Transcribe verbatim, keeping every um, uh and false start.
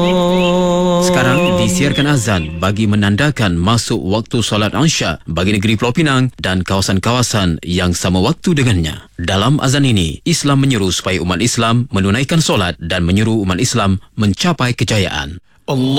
Sekarang disiarkan azan bagi menandakan masuk waktu solat Isya bagi negeri Pulau Pinang dan kawasan-kawasan yang sama waktu dengannya. Dalam azan ini, Islam menyeru supaya umat Islam menunaikan solat dan menyeru umat Islam mencapai kejayaan. Allah